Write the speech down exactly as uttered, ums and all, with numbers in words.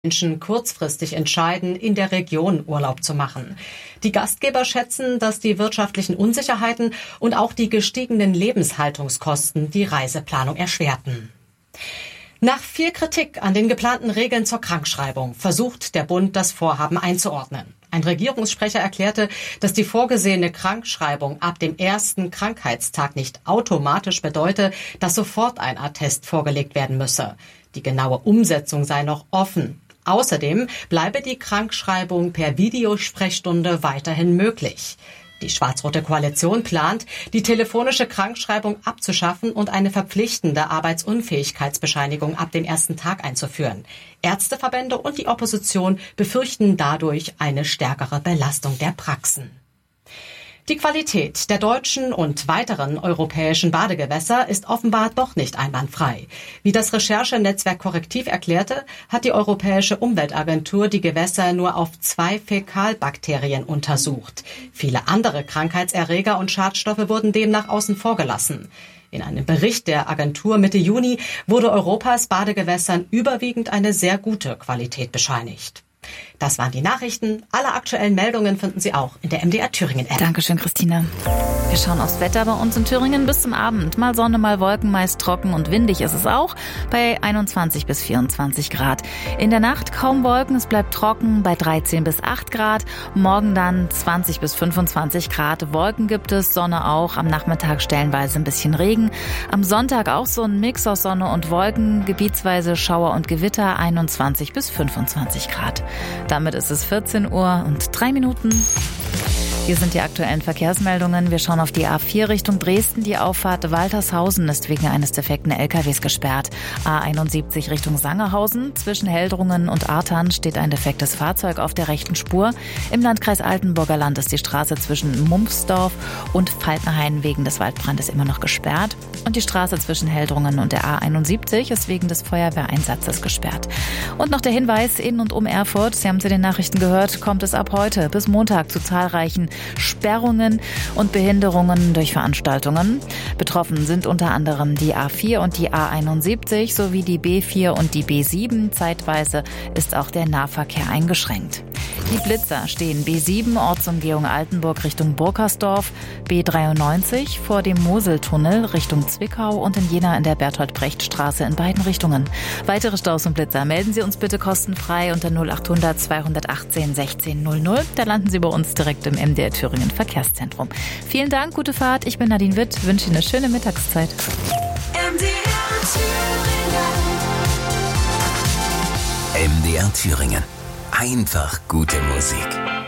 Menschen kurzfristig entscheiden, in der Region Urlaub zu machen. Die Gastgeber schätzen, dass die wirtschaftlichen Unsicherheiten und auch die gestiegenen Lebenshaltungskosten die Reiseplanung erschwerten. Nach viel Kritik an den geplanten Regeln zur Krankschreibung versucht der Bund, das Vorhaben einzuordnen. Ein Regierungssprecher erklärte, dass die vorgesehene Krankschreibung ab dem ersten Krankheitstag nicht automatisch bedeute, dass sofort ein Attest vorgelegt werden müsse. Die genaue Umsetzung sei noch offen. Außerdem bleibe die Krankschreibung per Videosprechstunde weiterhin möglich. Die schwarz-rote Koalition plant, die telefonische Krankschreibung abzuschaffen und eine verpflichtende Arbeitsunfähigkeitsbescheinigung ab dem ersten Tag einzuführen. Ärzteverbände und die Opposition befürchten dadurch eine stärkere Belastung der Praxen. Die Qualität der deutschen und weiteren europäischen Badegewässer ist offenbar doch nicht einwandfrei. Wie das Recherchenetzwerk Korrektiv erklärte, hat die Europäische Umweltagentur die Gewässer nur auf zwei Fäkalbakterien untersucht. Viele andere Krankheitserreger und Schadstoffe wurden demnach außen vor gelassen. In einem Bericht der Agentur Mitte Juni wurde Europas Badegewässern überwiegend eine sehr gute Qualität bescheinigt. Das waren die Nachrichten. Alle aktuellen Meldungen finden Sie auch in der M D R Thüringen App. Dankeschön, Christine. Wir schauen aufs Wetter bei uns in Thüringen bis zum Abend. Mal Sonne, mal Wolken, meist trocken und windig ist es auch bei einundzwanzig bis vierundzwanzig Grad. In der Nacht kaum Wolken, es bleibt trocken bei dreizehn bis acht Grad. Morgen dann zwanzig bis fünfundzwanzig Grad. Wolken gibt es, Sonne auch. Am Nachmittag stellenweise ein bisschen Regen. Am Sonntag auch so ein Mix aus Sonne und Wolken. Gebietsweise Schauer und Gewitter, einundzwanzig bis fünfundzwanzig Grad. Damit ist es vierzehn Uhr und drei Minuten. Hier sind die aktuellen Verkehrsmeldungen. Wir schauen auf die A vier Richtung Dresden. Die Auffahrt Waltershausen ist wegen eines defekten L K Ws gesperrt. A einundsiebzig Richtung Sangerhausen. Zwischen Heldrungen und Artern steht ein defektes Fahrzeug auf der rechten Spur. Im Landkreis Altenburger Land ist die Straße zwischen Mumpfsdorf und Falkenhain wegen des Waldbrandes immer noch gesperrt. Und die Straße zwischen Heldrungen und der A einundsiebzig ist wegen des Feuerwehreinsatzes gesperrt. Und noch der Hinweis, in und um Erfurt, Sie haben es in den Nachrichten gehört, kommt es ab heute bis Montag zu zahlreichen Sperrungen und Behinderungen durch Veranstaltungen. Betroffen sind unter anderem die A vier und die A einundsiebzig sowie die B vier und die B sieben. Zeitweise ist auch der Nahverkehr eingeschränkt. Die Blitzer stehen B sieben, Ortsumgehung Altenburg Richtung Burkersdorf, B dreiundneunzig vor dem Moseltunnel Richtung Zwickau und in Jena in der Bertolt-Brecht-Straße in beiden Richtungen. Weitere Staus und Blitzer melden Sie uns bitte kostenfrei unter null achthundert zweihundertachtzehn sechzehn null null. Da landen Sie bei uns direkt im M D R Thüringen Verkehrszentrum. Vielen Dank, gute Fahrt. Ich bin Nadine Witt, wünsche Ihnen eine schöne Mittagszeit. M D R Thüringen. M D R Thüringen. Einfach gute Musik.